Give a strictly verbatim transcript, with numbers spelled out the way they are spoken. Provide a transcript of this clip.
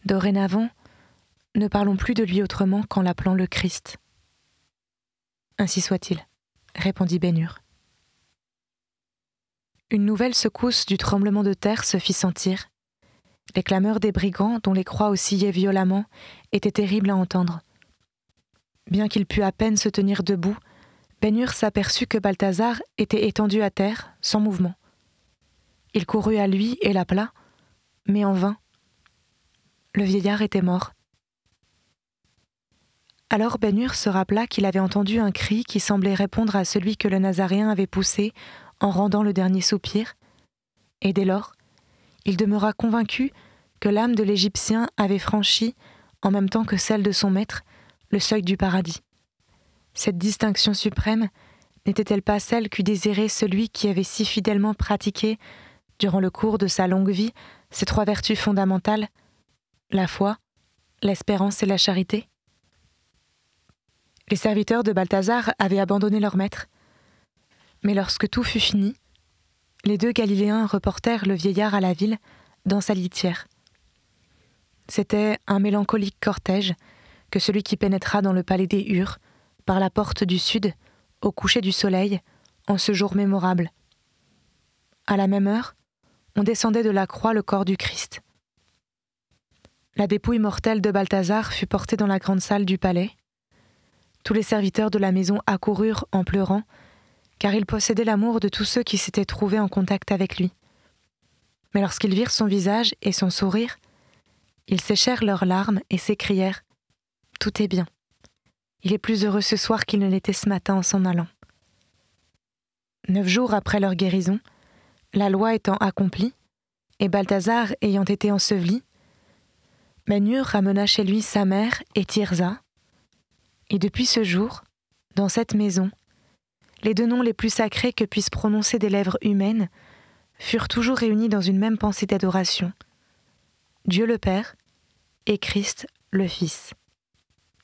Dorénavant, ne parlons plus de lui autrement qu'en l'appelant le Christ. »« Ainsi soit-il, » répondit Ben-Hur. Une nouvelle secousse du tremblement de terre se fit sentir. Les clameurs des brigands, dont les croix oscillaient violemment, étaient terribles à entendre. Bien qu'il pût à peine se tenir debout, Ben-Hur s'aperçut que Balthazar était étendu à terre, sans mouvement. Il courut à lui et l'appela, mais en vain. Le vieillard était mort. Alors Ben-Hur se rappela qu'il avait entendu un cri qui semblait répondre à celui que le Nazaréen avait poussé en rendant le dernier soupir, et dès lors, il demeura convaincu que l'âme de l'Égyptien avait franchi, en même temps que celle de son maître, le seuil du paradis. Cette distinction suprême n'était-elle pas celle qu'eût désirée celui qui avait si fidèlement pratiqué, durant le cours de sa longue vie, ces trois vertus fondamentales, la foi, l'espérance et la charité? Les serviteurs de Balthazar avaient abandonné leur maître. Mais lorsque tout fut fini, les deux Galiléens reportèrent le vieillard à la ville, dans sa litière. C'était un mélancolique cortège que celui qui pénétra dans le palais des Hurs, par la porte du sud, au coucher du soleil, en ce jour mémorable. À la même heure, on descendait de la croix le corps du Christ. La dépouille mortelle de Balthazar fut portée dans la grande salle du palais. Tous les serviteurs de la maison accoururent en pleurant, car il possédait l'amour de tous ceux qui s'étaient trouvés en contact avec lui. Mais lorsqu'ils virent son visage et son sourire, ils séchèrent leurs larmes et s'écrièrent « Tout est bien. Il est plus heureux ce soir qu'il ne l'était ce matin en s'en allant. » Neuf jours après leur guérison, la loi étant accomplie, et Balthazar ayant été enseveli, Ben-Hur ramena chez lui sa mère et Tirza, et depuis ce jour, dans cette maison, les deux noms les plus sacrés que puissent prononcer des lèvres humaines furent toujours réunis dans une même pensée d'adoration, Dieu le Père et Christ le Fils.